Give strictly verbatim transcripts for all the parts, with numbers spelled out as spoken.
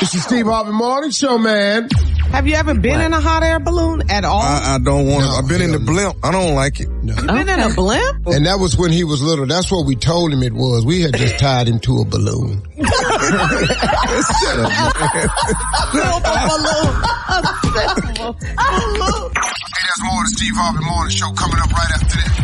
It's the Steve Harvey Morning Show, man. Have you ever been what? in a hot air balloon at all? I, I don't want no, it. I've been in the blimp. I don't like it. No. You've been okay. in a blimp? And that was when he was little. That's what we told him it was. We had just tied him to a balloon. Shut up, man. A balloon. A balloon. Hey, there's more of the Steve Harvey Morning Show coming up right after this.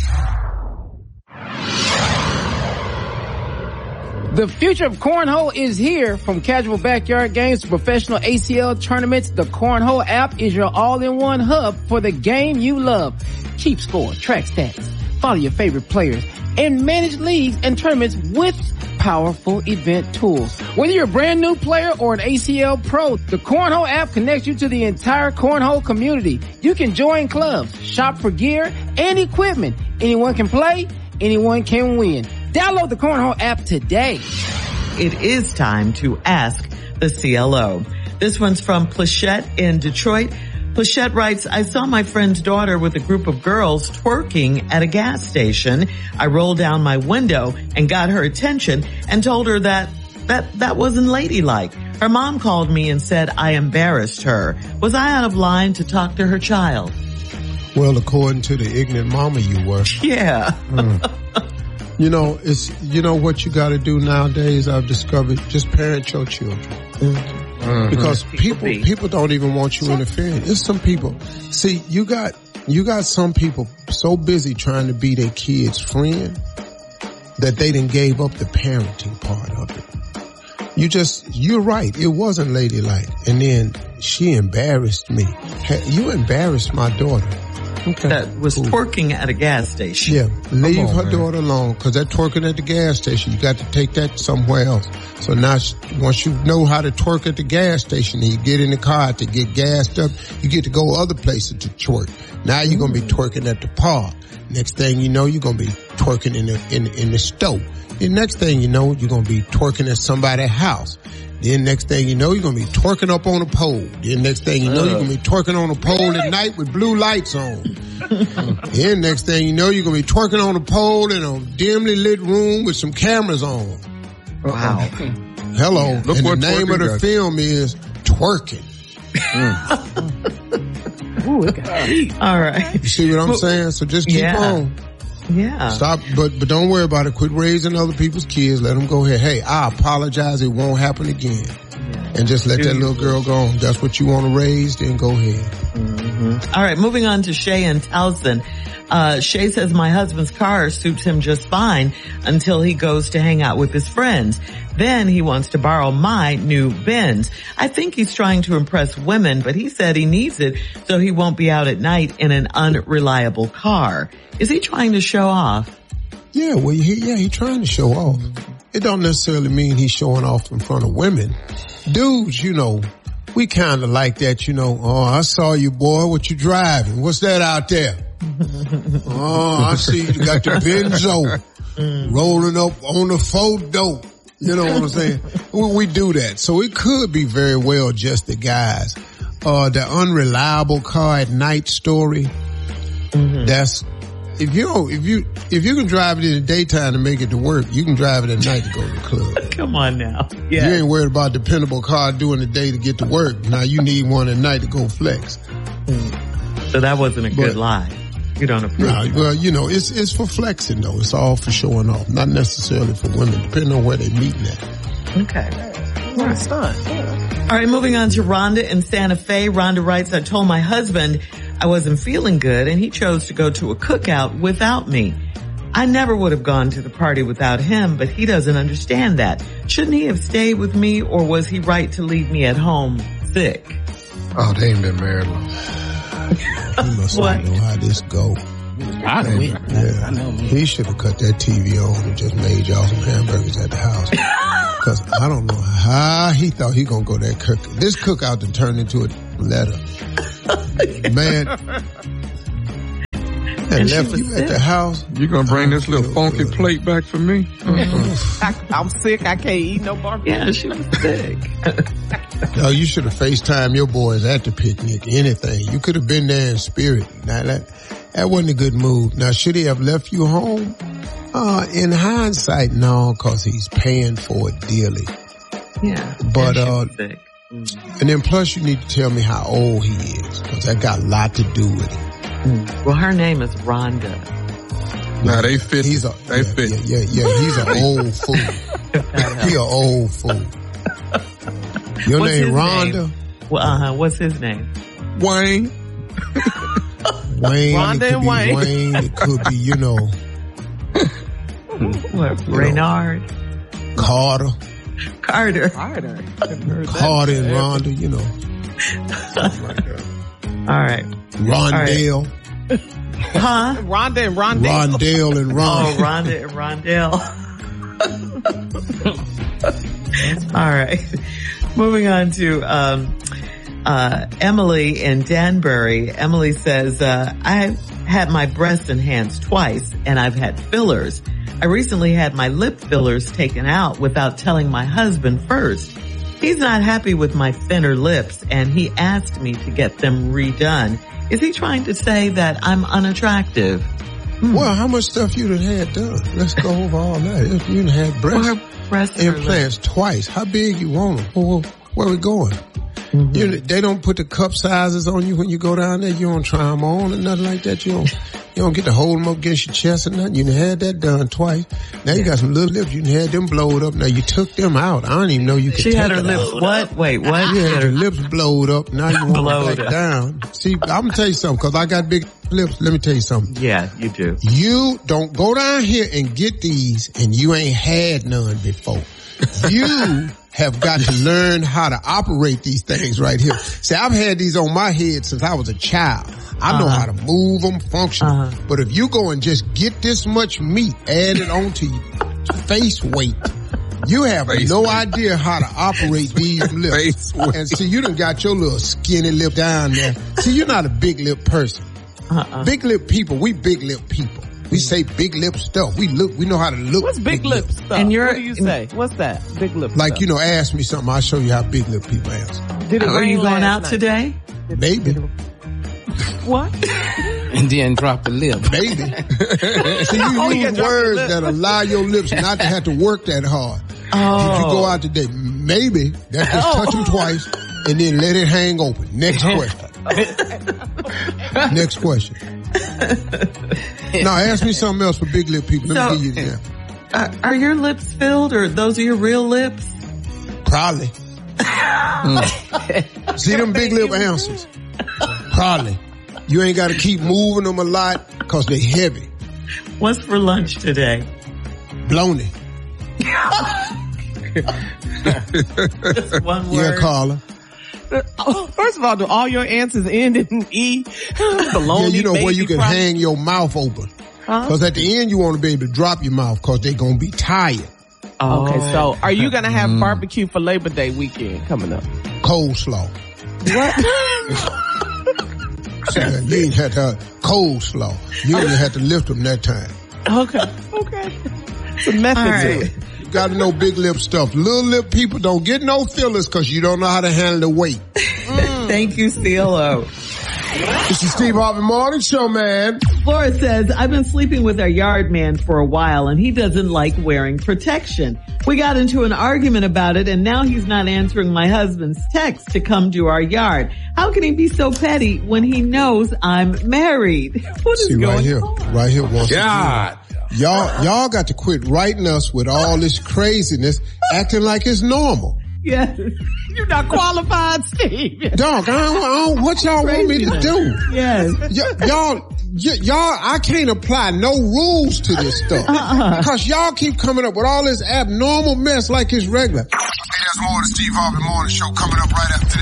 The future of cornhole is here. From casual backyard games to professional A C L tournaments, the Cornhole app is your all-in-one hub for the game you love. Keep score, track stats, follow your favorite players, and manage leagues and tournaments with powerful event tools. Whether you're a brand new player or an A C L pro, the Cornhole app connects you to the entire cornhole community. You can join clubs, shop for gear and equipment. Anyone can play, anyone can win. Download the Cornhole app today. It is time to ask the C L O. This one's from Plachette in Detroit. Plachette writes, I saw my friend's daughter with a group of girls twerking at a gas station. I rolled down my window and got her attention and told her that that, that wasn't ladylike. Her mom called me and said I embarrassed her. Was I out of line to talk to her child? Well, according to the ignorant mama you were. Yeah. Mm. You know, it's, you know what you gotta do nowadays, I've discovered, just parent your children. Mm-hmm. Mm-hmm. Because people, people don't even want you interfering. There's some people, see, you got, you got some people so busy trying to be their kid's friend that they done gave up the parenting part of it. You just, you're right, it wasn't ladylike. And then she embarrassed me. You embarrassed my daughter. Okay. That was cool. Twerking at a gas station. Yeah, leave on, her man. daughter alone, because that twerking at the gas station, you got to take that somewhere else. So now, once you know how to twerk at the gas station and you get in the car to get gassed up, you get to go other places to twerk. Now you're going to be twerking at the park. Next thing you know, you're going to be twerking in the, in, in the stove. The next thing you know, you're going to be twerking at somebody's house. Then next thing you know, you're going to be twerking up on a pole. Then next thing you know, you're going to be twerking on a pole at night with blue lights on. Then next thing you know, you're going to be twerking on a pole in a dimly lit room with some cameras on. Wow. Hello. Yeah. Look and what the name of the got. film is Twerking. Mm. Ooh, it got deep. All right. You see what I'm well, saying? So just keep yeah. on. Yeah. Stop, but, but don't worry about it. Quit raising other people's kids. Let them go ahead. Hey, I apologize. It won't happen again. Yeah. And just let Do that little girl go on. That's what you want to raise, then go ahead. Mm-hmm. All right. Moving on to Shay and Towson. Uh, Shay says my husband's car suits him just fine until he goes to hang out with his friends. Then he wants to borrow my new Benz. I think he's trying to impress women, but he said he needs it so he won't be out at night in an unreliable car. Is he trying to show off? Yeah, well, he, yeah, he's trying to show off. It don't necessarily mean he's showing off in front of women. Dudes, you know, we kind of like that, you know. Oh, I saw you, boy. What you driving? What's that out there? Oh, I see you got the Benzo rolling up on the photo. You know what I'm saying? we, we do that. So it could be very well just the guys. Uh, the unreliable car at night story. Mm-hmm. That's, if you don't, if you, if you can drive it in the daytime to make it to work, you can drive it at night to go to the club. Come on now. Yeah. You ain't worried about dependable car during the day to get to work. Now you need one at night to go flex. Mm. So that wasn't a good but, lie. You don't approve. Nah, well, you know, it's it's for flexing though. It's all for showing off, not necessarily for women, depending on where they're meeting at. Okay. Well, it's fun. All right, moving on to Rhonda in Santa Fe. Rhonda writes, I told my husband I wasn't feeling good and he chose to go to a cookout without me. I never would have gone to the party without him, but he doesn't understand that. Shouldn't he have stayed with me, or was he right to leave me at home sick? Oh, they ain't been married long. He must not know how this go. I know it. Yeah. I know me. He should have cut that T V on and just made y'all some hamburgers at the house. Cause I don't know how he thought he gonna go that cook. This cookout to turn into a letter. Man. And, and left you sick. At the house. You gonna bring this little funky good. Plate back for me? I, I'm sick. I can't eat no barbecue. Yeah, she was sick. No, you should have FaceTime your boys at the picnic. Anything. You could have been there in spirit. Now that, that wasn't a good move. Now should he have left you home? Uh, in hindsight, no, cause he's paying for it dearly. Yeah. But, And she uh, was sick. Mm. and then plus you need to tell me how old he is, because that got a lot to do with it. Mm. Well, her name is Rhonda. Nah, they fit. He's a, They yeah, fit. yeah, yeah, yeah, he's an old fool. He an old fool. Your What's name his Rhonda? name? Well, uh-huh. What's his name? Wayne. Wayne. Rhonda it could and be Wayne. Wayne. It could be, you know, What? Reynard? Carter. Carter. Carter. Carter and Rhonda, you know. Something like that. All right. Rondell. Huh? Rhonda and Rondell. Rondell and Oh, Ron. Rhonda and Rondell. All right. Moving on to um, uh, Emily in Danbury. Emily says, uh, I've had my breast enhanced twice and I've had fillers. I recently had my lip fillers taken out without telling my husband first. He's not happy with my thinner lips and he asked me to get them redone. Is he trying to say that I'm unattractive? Well, how much stuff you done had done? Let's go over all that. If you done had breast Or breast or implants twice, how big you want them? Where, where we going? Mm-hmm. You, they don't put the cup sizes on you when you go down there. You don't try them on or nothing like that. You don't, you don't get to hold them up against your chest or nothing. You done had that done twice. Now you got some little lips. You done had them blowed up. Now you took them out. I don't even know you could She take had her it lips out. what? Wait, what? You had your lips blowed up. Now you want Blowed them back up. down. See, I'm gonna tell you something, cause I got big lips. Let me tell you something. Yeah, you do. You don't go down here and get these and you ain't had none before. You have got to learn how to operate these things right here. See, I've had these on my head since I was a child. I know Uh-huh. how to move them, function. Uh-huh. But if you go and just get this much meat added onto your face weight, you have Face no weight. idea how to operate these lips. Face weight. And see, you done got your little skinny lip down there. See, you're not a big lip person. Uh-uh. Big lip people, we big lip people. We say big lip stuff. We look, we know how to look. What's big lip stuff? And you're- what do you say? What's that? Big lip Like, stuff. you know, ask me something, I'll show you how big lip people answer. Did it Are rain you going last out night? today? Baby, What? And then drop the lip. baby. See, you Oh, yeah, use drop your words lip. that allow your lips not to have to work that hard. Oh. If you go out today, maybe, that's just touch them twice and then let it hang open. Next question. Next question. Now ask me something else for big lip people. Let So- me give you an answer. Uh, are your lips filled or those are your real lips? Probably. See them big lip answers? Probably. You ain't got to keep moving them a lot because they heavy. What's for lunch today? Bloney. Just one Yeah, word. Carla. Oh, first of all, do all your answers end in E? Baloney, Yeah, you know where baby, you can probably. hang your mouth open. Huh? Because at the end you want to be able to drop your mouth because they're going to be tired. Okay, so are you gonna Mm. have barbecue for Labor Day weekend coming up? Coleslaw. What? See, you ain't had to have coleslaw. You only had to lift them that time. Okay, okay. It's a method All to right. it. You got to know big lip stuff. Little lip people don't get no fillers because you don't know how to handle the weight. Thank you, C L O. This is Steve Harvey Morning Show, man. Flora says, I've been sleeping with our yard man for a while and he doesn't like wearing protection. We got into an argument about it and now he's not answering my husband's text to come to our yard. How can he be so petty when he knows I'm married? What is See, going right here, on? right here once again. God. Y'all, y'all got to quit writing us with all this craziness, acting like it's normal. Yes. You're not qualified, Steve. Dog, I don't, I don't, what y'all want me to do? Yes. Y- y'all, y- y'all, I can't apply no rules to this stuff. Uh-uh. Because y'all keep coming up with all this abnormal mess like it's regular. Hey, there's more of the Steve Harvey Morning Show coming up right after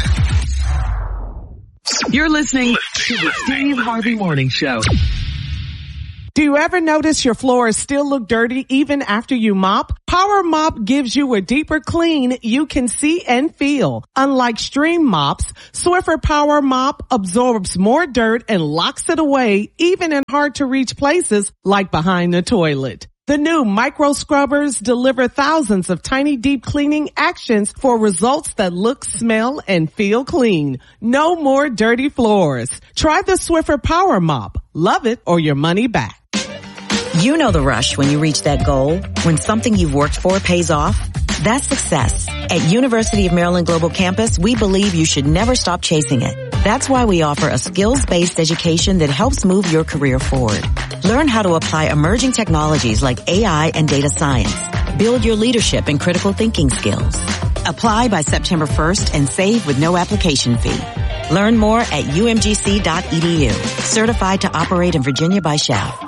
this. You're listening to the Steve Harvey Morning Show. Do you ever notice your floors still look dirty even after you mop? Power Mop gives you a deeper clean you can see and feel. Unlike stream mops, Swiffer Power Mop absorbs more dirt and locks it away even in hard to reach places like behind the toilet. The new micro scrubbers deliver thousands of tiny deep cleaning actions for results that look, smell, and feel clean. No more dirty floors. Try the Swiffer Power Mop. Love it or your money back. You know the rush when you reach that goal, when something you've worked for pays off. That's success. At University of Maryland Global Campus, we believe you should never stop chasing it. That's why we offer a skills-based education that helps move your career forward. Learn how to apply emerging technologies like A I and data science. Build your leadership and critical thinking skills. Apply by September first and save with no application fee. Learn more at U M G C dot E D U. Certified to operate in Virginia by S H A.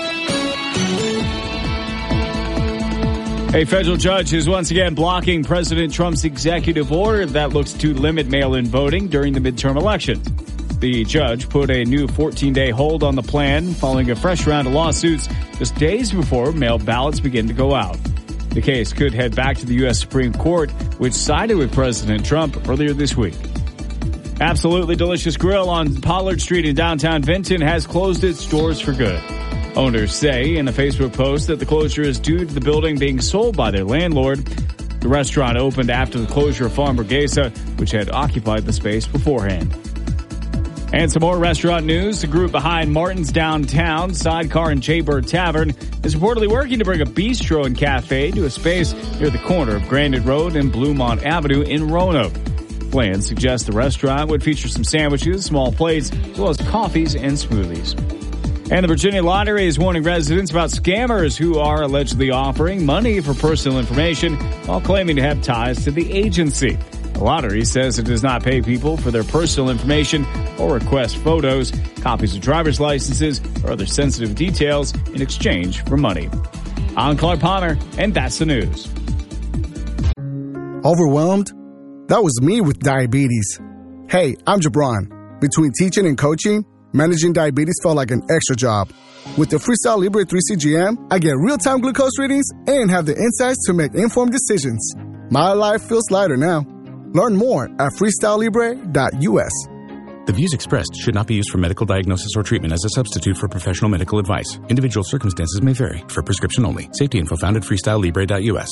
A federal judge is once again blocking President Trump's executive order that looks to limit mail-in voting during the midterm elections. The judge put a new fourteen-day hold on the plan following a fresh round of lawsuits just days before mail ballots begin to go out. The case could head back to the U S Supreme Court, which sided with President Trump earlier this week. Absolutely Delicious Grill on Pollard Street in downtown Vinton has closed its doors for good. Owners say in a Facebook post that the closure is due to the building being sold by their landlord. The restaurant opened after the closure of Farm Burguesa, which had occupied the space beforehand. And some more restaurant news. The group behind Martin's Downtown, Sidecar and Jaybird Tavern is reportedly working to bring a bistro and cafe to a space near the corner of Grandin Road and Bluemont Avenue in Roanoke. Plans suggest the restaurant would feature some sandwiches, small plates, as well as coffees and smoothies. And the Virginia Lottery is warning residents about scammers who are allegedly offering money for personal information while claiming to have ties to the agency. The lottery says it does not pay people for their personal information or request photos, copies of driver's licenses, or other sensitive details in exchange for money. I'm Clark Palmer, and that's the news. Overwhelmed? That was me with diabetes. Hey, I'm Jabron. Between teaching and coaching, managing diabetes felt like an extra job. With the Freestyle Libre three C G M, I get real-time glucose readings and have the insights to make informed decisions. My life feels lighter now. Learn more at freestyle libre dot U S. The views expressed should not be used for medical diagnosis or treatment as a substitute for professional medical advice. Individual circumstances may vary. For prescription only. Safety info found at freestyle libre dot U S.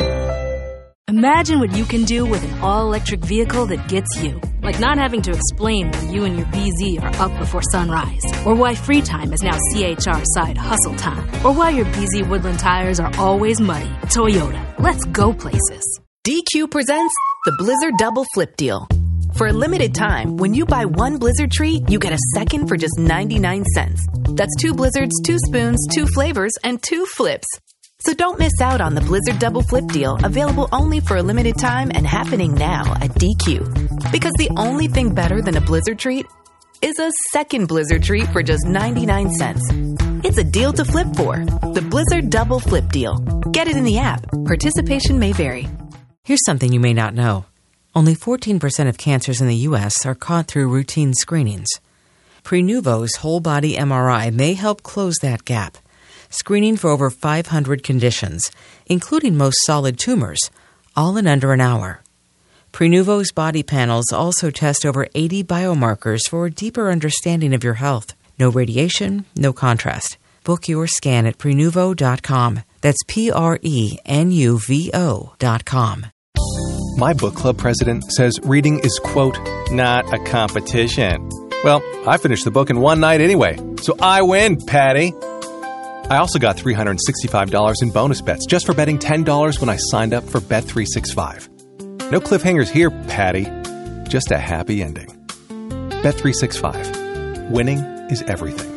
Imagine what you can do with an all-electric vehicle that gets you. Like not having to explain why you and your B Z are up before sunrise. Or why free time is now C H R side hustle time. Or why your B Z Woodland tires are always muddy. Toyota. Let's go places. D Q presents the Blizzard Double Flip Deal. For a limited time, when you buy one Blizzard treat, you get a second for just ninety-nine cents. That's two Blizzards, two spoons, two flavors, and two flips. So don't miss out on the Blizzard Double Flip Deal, available only for a limited time and happening now at D Q. Because the only thing better than a Blizzard treat is a second Blizzard treat for just ninety-nine cents. It's a deal to flip for. The Blizzard Double Flip Deal. Get it in the app. Participation may vary. Here's something you may not know. Only fourteen percent of cancers in the U S are caught through routine screenings. Prenuvo's whole-body M R I may help close that gap, screening for over five hundred conditions, including most solid tumors, all in under an hour. Prenuvo's body panels also test over eighty biomarkers for a deeper understanding of your health. No radiation, no contrast. Book your scan at prenuvo dot com. That's P R E N U V O dot com. My book club president says reading is, quote, not a competition. Well, I finished the book in one night anyway, so I win, Patty. I also got three hundred sixty-five dollars in bonus bets just for betting ten dollars when I signed up for Bet three sixty-five. No cliffhangers here, Patty. Just a happy ending. Bet three sixty-five. Winning is everything.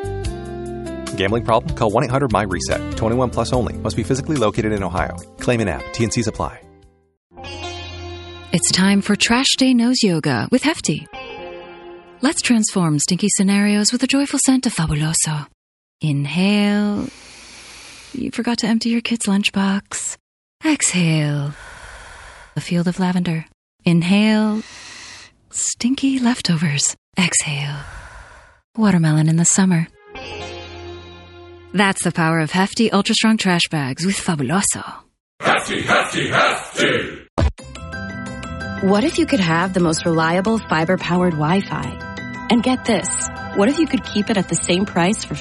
Gambling problem? Call one eight hundred M Y reset. twenty-one plus only. Must be physically located in Ohio. Claim in app. T and C's apply. It's time for Trash Day Nose Yoga with Hefty. Let's transform stinky scenarios with a joyful scent of Fabuloso. Inhale. You forgot to empty your kid's lunchbox. Exhale. A field of lavender. Inhale. Stinky leftovers. Exhale. Watermelon in the summer. That's the power of Hefty Ultra Strong Trash Bags with Fabuloso. Hefty, Hefty, Hefty! What if you could have the most reliable fiber-powered Wi-Fi? And get this, what if you could keep it at the same price for